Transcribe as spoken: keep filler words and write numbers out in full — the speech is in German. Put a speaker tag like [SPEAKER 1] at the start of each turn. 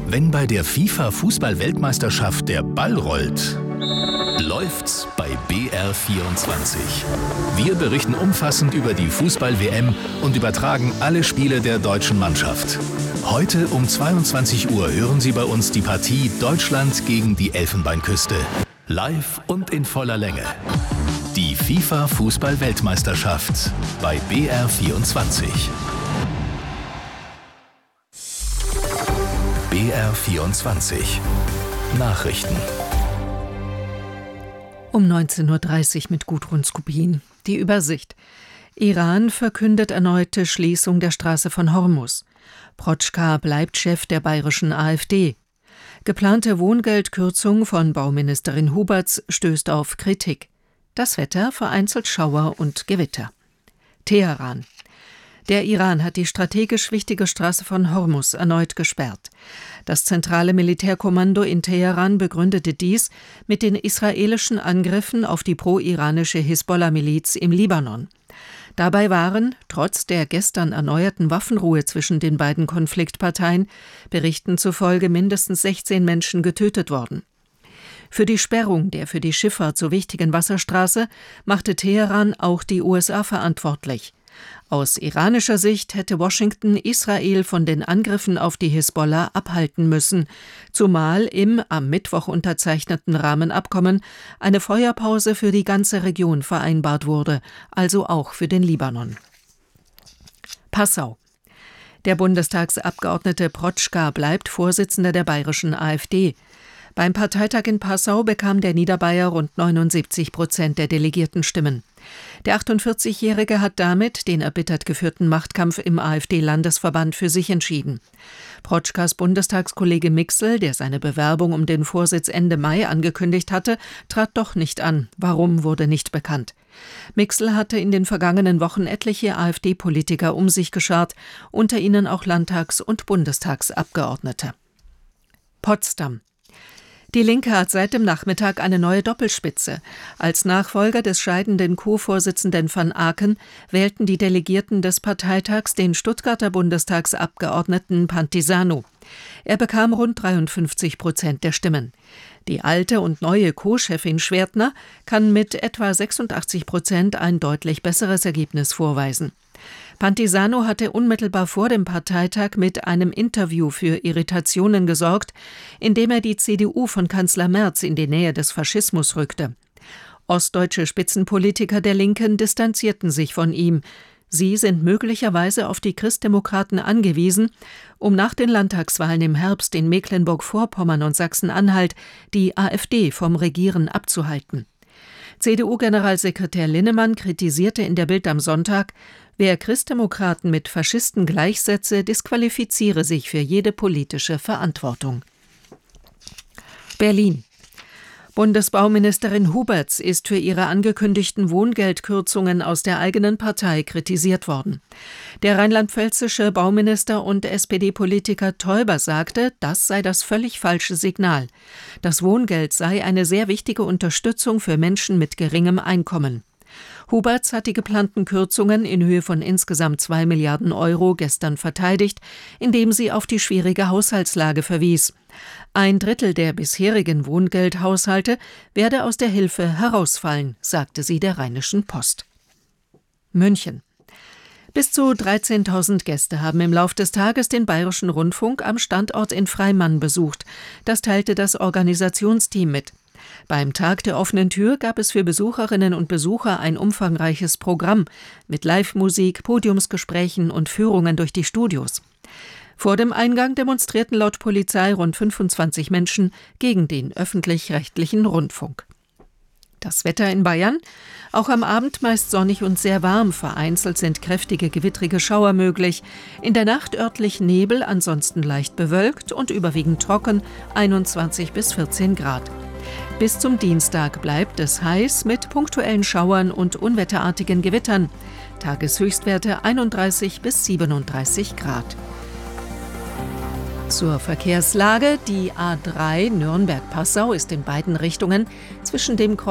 [SPEAKER 1] Wenn bei der FIFA-Fußball-Weltmeisterschaft der Ball rollt, läuft's bei B R vierundzwanzig. Wir berichten umfassend über die Fußball-W M und übertragen alle Spiele der deutschen Mannschaft. Heute um zweiundzwanzig Uhr hören Sie bei uns die Partie Deutschland gegen die Elfenbeinküste. Live und in voller Länge. Die FIFA-Fußball-Weltmeisterschaft bei B R vierundzwanzig. B R vierundzwanzig. Nachrichten.
[SPEAKER 2] Um neunzehn Uhr dreißig mit Gudrun Skubin. Die Übersicht. Iran verkündet erneute Schließung der Straße von Hormuz. Protschka bleibt Chef der bayerischen AfD. Geplante Wohngeldkürzung von Bauministerin Huberts stößt auf Kritik. Das Wetter: vereinzelt Schauer und Gewitter. Teheran. Der Iran hat die strategisch wichtige Straße von Hormuz erneut gesperrt. Das zentrale Militärkommando in Teheran begründete dies mit den israelischen Angriffen auf die pro-iranische Hisbollah-Miliz im Libanon. Dabei waren, trotz der gestern erneuerten Waffenruhe zwischen den beiden Konfliktparteien, Berichten zufolge mindestens sechzehn Menschen getötet worden. Für die Sperrung der für die Schifffahrt so wichtigen Wasserstraße machte Teheran auch die U S A verantwortlich. Aus iranischer Sicht hätte Washington Israel von den Angriffen auf die Hisbollah abhalten müssen, zumal im am Mittwoch unterzeichneten Rahmenabkommen eine Feuerpause für die ganze Region vereinbart wurde, also auch für den Libanon. Passau. Der Bundestagsabgeordnete Protschka bleibt Vorsitzender der bayerischen AfD. Beim Parteitag in Passau bekam der Niederbayer rund neunundsiebzig Prozent der Delegiertenstimmen. Der achtundvierzigjährige hat damit den erbittert geführten Machtkampf im AfD-Landesverband für sich entschieden. Protschkas Bundestagskollege Mixel, der seine Bewerbung um den Vorsitz Ende Mai angekündigt hatte, trat doch nicht an. Warum, wurde nicht bekannt. Mixel hatte in den vergangenen Wochen etliche AfD-Politiker um sich geschart, unter ihnen auch Landtags- und Bundestagsabgeordnete. Potsdam. Die Linke hat seit dem Nachmittag eine neue Doppelspitze. Als Nachfolger des scheidenden Co-Vorsitzenden van Aken wählten die Delegierten des Parteitags den Stuttgarter Bundestagsabgeordneten Pantisano. Er bekam rund dreiundfünfzig Prozent der Stimmen. Die alte und neue Co-Chefin Schwertner kann mit etwa sechsundachtzig Prozent ein deutlich besseres Ergebnis vorweisen. Pantisano hatte unmittelbar vor dem Parteitag mit einem Interview für Irritationen gesorgt, indem er die C D U von Kanzler Merz in die Nähe des Faschismus rückte. Ostdeutsche Spitzenpolitiker der Linken distanzierten sich von ihm. Sie sind möglicherweise auf die Christdemokraten angewiesen, um nach den Landtagswahlen im Herbst in Mecklenburg-Vorpommern und Sachsen-Anhalt die AfD vom Regieren abzuhalten. C D U-Generalsekretär Linnemann kritisierte in der Bild am Sonntag, wer Christdemokraten mit Faschisten gleichsetze, disqualifiziere sich für jede politische Verantwortung. Berlin. Bundesbauministerin Huberts ist für ihre angekündigten Wohngeldkürzungen aus der eigenen Partei kritisiert worden. Der rheinland-pfälzische Bauminister und S P D-Politiker Teuber sagte, das sei das völlig falsche Signal. Das Wohngeld sei eine sehr wichtige Unterstützung für Menschen mit geringem Einkommen. Huberts hat die geplanten Kürzungen in Höhe von insgesamt zwei Milliarden Euro gestern verteidigt, indem sie auf die schwierige Haushaltslage verwies. Ein Drittel der bisherigen Wohngeldhaushalte werde aus der Hilfe herausfallen, sagte sie der Rheinischen Post. München. Bis zu dreizehntausend Gäste haben im Lauf des Tages den Bayerischen Rundfunk am Standort in Freimann besucht. Das teilte das Organisationsteam mit. Beim Tag der offenen Tür gab es für Besucherinnen und Besucher ein umfangreiches Programm mit Live-Musik, Podiumsgesprächen und Führungen durch die Studios. Vor dem Eingang demonstrierten laut Polizei rund fünfundzwanzig Menschen gegen den öffentlich-rechtlichen Rundfunk. Das Wetter in Bayern? Auch am Abend meist sonnig und sehr warm. Vereinzelt sind kräftige gewittrige Schauer möglich. In der Nacht örtlich Nebel, ansonsten leicht bewölkt und überwiegend trocken, einundzwanzig bis vierzehn Grad. Bis zum Dienstag bleibt es heiß mit punktuellen Schauern und unwetterartigen Gewittern. Tageshöchstwerte einunddreißig bis siebenunddreißig Grad. Zur Verkehrslage: Die A drei Nürnberg-Passau ist in beiden Richtungen zwischen dem